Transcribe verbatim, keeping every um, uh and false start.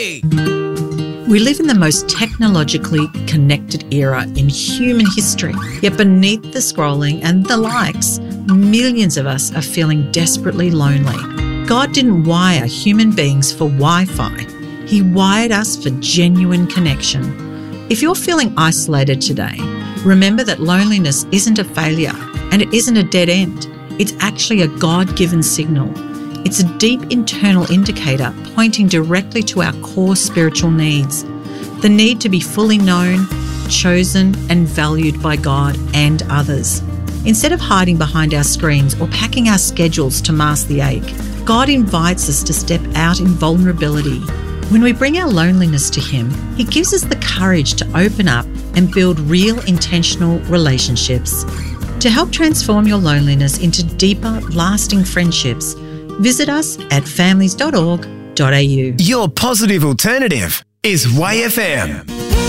Hey! We live in the most technologically connected era in human history. Yet beneath the scrolling and the likes, millions of us are feeling desperately lonely. God didn't wire human beings for Wi-Fi. He wired us for genuine connection. If you're feeling isolated today, remember that loneliness isn't a failure and it isn't a dead end. It's actually a God-given signal. It's a deep internal indicator pointing directly to our core spiritual needs. The need to be fully known, chosen, and valued by God and others. Instead of hiding behind our screens or packing our schedules to mask the ache, God invites us to step out in vulnerability. When we bring our loneliness to Him, He gives us the courage to open up and build real intentional relationships. To help transform your loneliness into deeper, lasting friendships, visit us at families dot org dot a u. Your positive alternative is Y F M.